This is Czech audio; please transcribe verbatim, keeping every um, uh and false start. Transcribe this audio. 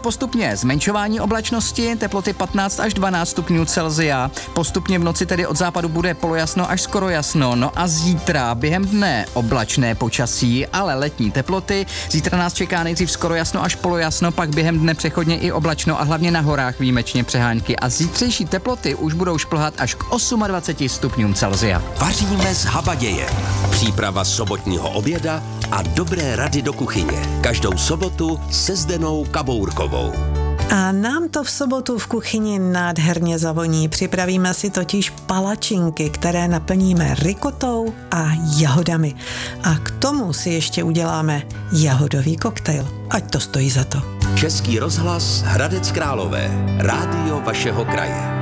postupně zmenšování oblačnosti, teploty patnáct až dvanáct stupňů Celsia. Postupně v noci tedy od západu bude polojasno až skoro jasno. No a zítra během dne oblačné počasí, ale letní teploty. Zítra nás čeká nejdřív skoro jasno až polojasno, pak během dne přechodně i oblačno a hlavně na horách výjimečně přehánky. A zítřejší teploty už budou šplhat až k dvaceti osmi stupňům Celsia. Vaříme s Habadějem. Příprava sobotního oběda a dobré rady do kuchyně. Každou sobotu se Zdenou Kabourkovou. A nám to v sobotu v kuchyni nádherně zavoní. Připravíme si totiž palačinky, které naplníme rikotou a jahodami. A k tomu si ještě uděláme jahodový koktejl. Ať to stojí za to. Český rozhlas Hradec Králové. Rádio vašeho kraje.